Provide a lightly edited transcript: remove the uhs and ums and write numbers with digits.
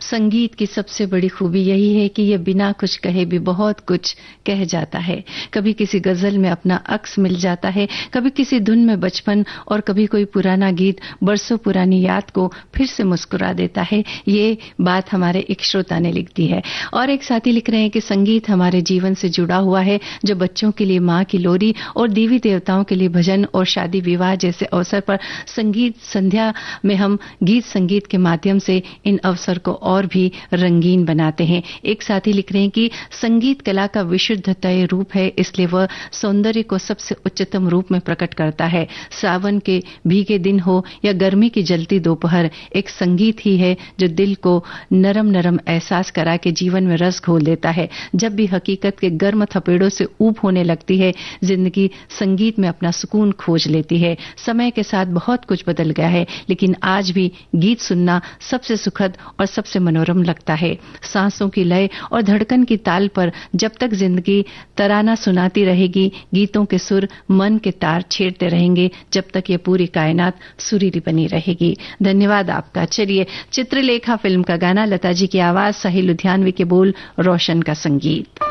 संगीत की सबसे बड़ी खूबी यही है कि ये बिना कुछ कहे भी बहुत कुछ कह जाता है। कभी किसी गजल में अपना अक्स मिल जाता है, कभी किसी धुन में बचपन, और कभी कोई पुराना गीत बरसों पुरानी याद को फिर से मुस्कुरा देता है। ये बात हमारे एक श्रोता ने लिख दी है। और एक साथी लिख रहे हैं कि संगीत हमारे जीवन से जुड़ा हुआ है, जो बच्चों के लिए माँ की लोरी और देवी देवताओं के लिए भजन और शादी विवाह जैसे अवसर पर संगीत संध्या में हम गीत संगीत के माध्यम से इन अवसर को और भी रंगीन बनाते हैं। एक साथी लिख रहे हैं कि संगीत कला का विशुद्धतय रूप है, इसलिए वह सौंदर्य को सबसे उच्चतम रूप में प्रकट करता है। सावन के भीगे दिन हो या गर्मी की जलती दोपहर, एक संगीत ही है जो दिल को नरम नरम एहसास करा के जीवन में रस घोल देता है। जब भी हकीकत के गर्म थपेड़ों से ऊब होने लगती है, जिंदगी संगीत में अपना सुकून खोज लेती है। समय के साथ बहुत कुछ बदल गया है, लेकिन आज भी गीत सुनना सबसे सुखद और सबसे मनोरम लगता है। सांसों की लय और धड़कन की ताल पर जब तक जिंदगी तराना सुनाती रहेगी, गीतों के सुर मन के तार छेड़ते रहेंगे, जब तक ये पूरी कायनात सुरीली बनी रहेगी। धन्यवाद आपका। चलिए, चित्रलेखा फिल्म का गाना, लता जी की आवाज, साहिल लुधियानवी के बोल, रोशन का संगीत।